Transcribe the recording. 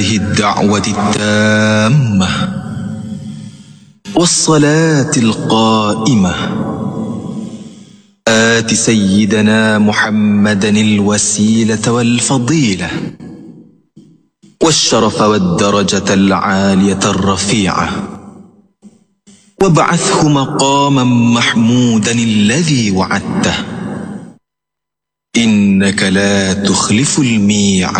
الدعوة التامة والصلاة القائمة آت سيدنا محمدا الوسيلة والفضيلة والشرف والدرجة العالية الرفيعة وابعثه مقاما محمودا الذي وعدته إنك لا تخلف الميعاد.